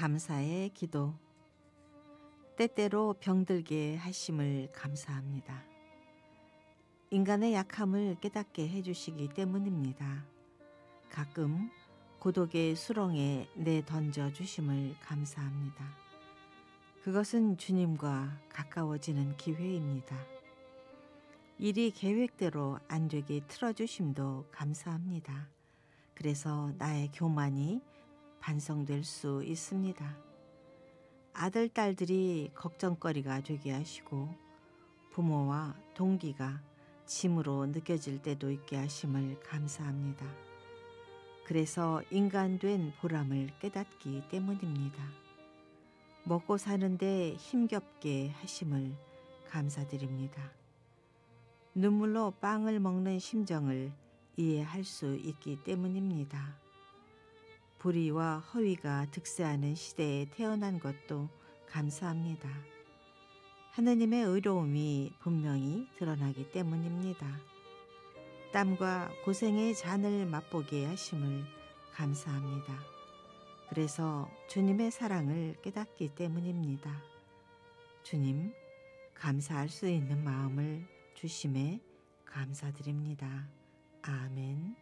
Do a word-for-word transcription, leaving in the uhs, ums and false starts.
감사의 기도. 때때로 병들게 하심을 감사합니다. 인간의 약함을 깨닫게 해주시기 때문입니다. 가끔 고독의 수렁에 내던져 주심을 감사합니다. 그것은 주님과 가까워지는 기회입니다. 일이 계획대로 안 되게 틀어주심도 감사합니다. 그래서 나의 교만이 반성될 수 있습니다. 아들, 딸들이 걱정거리가 되게 하시고 부모와 동기가 짐으로 느껴질 때도 있게 하심을 감사합니다. 그래서 인간된 보람을 깨닫기 때문입니다. 먹고 사는데 힘겹게 하심을 감사드립니다. 눈물로 빵을 먹는 심정을 이해할 수 있기 때문입니다. 불의와 허위가 득세하는 시대에 태어난 것도 감사합니다. 하느님의 의로움이 분명히 드러나기 때문입니다. 땀과 고생의 잔을 맛보게 하심을 감사합니다. 그래서 주님의 사랑을 깨닫기 때문입니다. 주님, 감사할 수 있는 마음을 주심에 감사드립니다. 아멘.